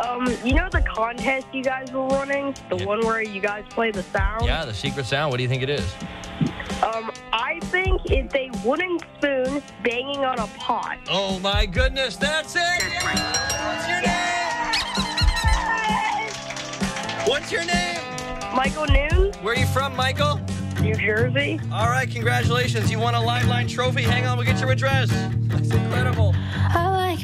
You know the contest you guys were running? The one where you guys play the sound? Yeah, the secret sound. What do you think it is? I think it's a wooden spoon banging on a pot. Oh, my goodness. That's it. What's your name? What's your name? Michael Noon, Where are you from, Michael? New Jersey. All right, congratulations. You won a Liveline trophy. Hang on, we'll get your address. That's incredible. I like